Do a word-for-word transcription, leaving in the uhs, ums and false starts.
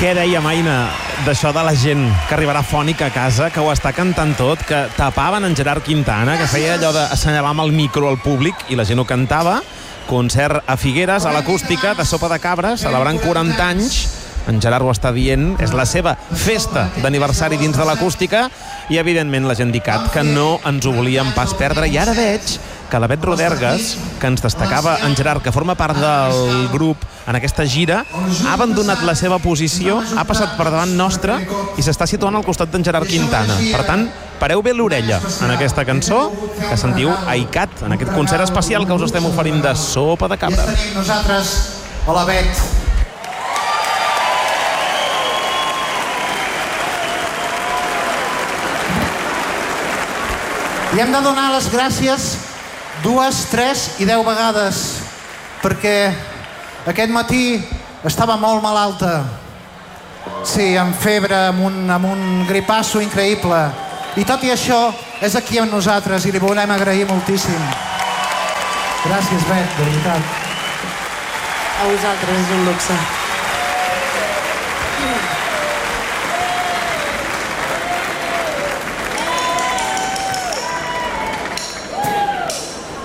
Què deia Maina d'això de la gent que arribarà fònica a casa, que ho està cantant tot, que tapaven en Gerard Quintana, que feia allò d'assenyalar amb el micro al públic i la gent ho cantava? Concert a Figueres, a l'Acústica, de Sopa de Cabra, celebrant quaranta anys. En Gerard ho està dient, és la seva festa d'aniversari dins de l'Acústica i, evidentment, la gent d'ICAT, que no ens ho volíem pas perdre. I ara veig que la Bet Rodergas, que ens destacava en Gerard, que forma part del grup en aquesta gira, ha abandonat la seva posició, ha passat per davant nostra i s'està situant al costat d'en Gerard Quintana. Per tant, pareu bé l'orella en aquesta cançó que sentiu a ICAT, en aquest concert especial que us estem oferint de Sopa de Cabra. I tenim nosaltres a la Bet. I hem de donar les gràcies dues, tres i deu vegades, perquè aquest matí estava molt malalta. Sí, amb febre, amb un, amb un gripasso increïble. I tot i això, és aquí amb nosaltres i li volem agrair moltíssim. Gràcies, Bet, de veritat. A vosaltres és un luxe.